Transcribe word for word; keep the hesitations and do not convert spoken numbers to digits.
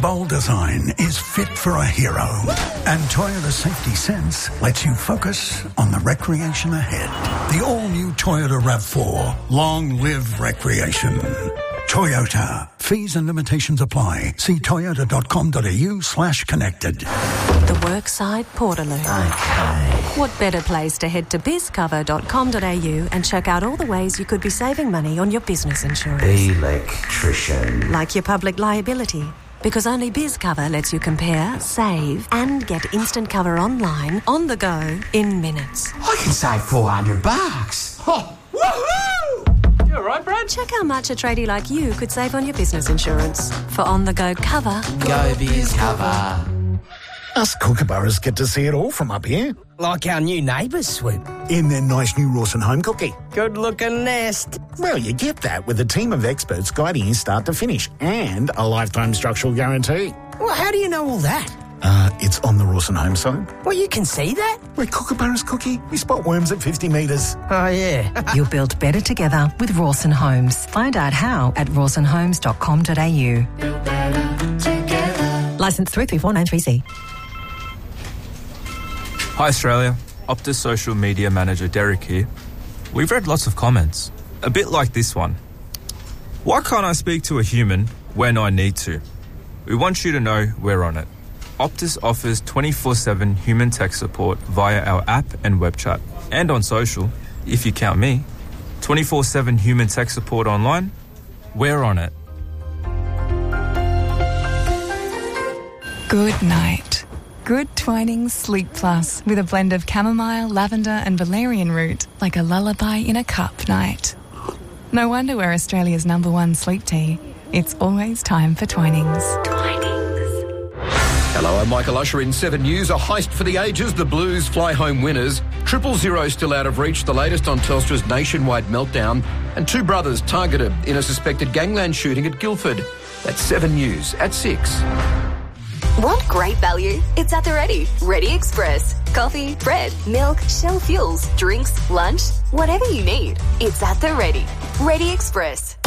bold design is fit for a hero. And Toyota Safety Sense lets you focus on the recreation ahead. The all-new Toyota RAV four. Long live recreation. Toyota. Fees and limitations apply. See toyota.com.au slash connected. The Workside Portaloo. Okay. What better place to head to bizcover dot com dot a u and check out all the ways you could be saving money on your business insurance. Electrician. Like your public liability. Because only BizCover lets you compare, save, and get instant cover online, on the go, in minutes. I can save four hundred bucks. Oh, woohoo! You all right, Brad? Check how much a tradie like you could save on your business insurance. For on-the-go cover, Go BizCover. Us kookaburras get to see it all from up here. Like our new neighbours, Swoop. In their nice new Rawson home cookie. Good-looking nest. Well, you get that with a team of experts guiding you start to finish and a lifetime structural guarantee. Well, how do you know all that? Uh, it's on the Rawson home site. Well, you can see that? Where kookaburras cookie, we spot worms at fifty metres. Oh, yeah. You'll build better together with Rawson Homes. Find out how at rawson homes dot com dot a u. Licence three three four nine three C. Hi Australia, Optus social media manager Derek here. We've read lots of comments, a bit like this one. Why can't I speak to a human when I need to? We want you to know we're on it. Optus offers twenty-four seven human tech support via our app and web chat, and on social, if you count me. twenty-four seven human tech support online, we're on it. Good night. Good Twinings Sleep Plus with a blend of chamomile, lavender and valerian root, like a lullaby in a cup night. No wonder we're Australia's number one sleep tea. It's always time for Twinings. Twinings. Hello, I'm Michael Usher in seven News. A heist for the ages. The Blues fly home winners. Triple zero still out of reach. The latest on Telstra's nationwide meltdown. And two brothers targeted in a suspected gangland shooting at Guildford. That's seven News at six. Want great value? It's at the Ready. Ready Express. Coffee, bread, milk, Shell fuels, drinks, lunch, whatever you need. It's at the Ready. Ready Express.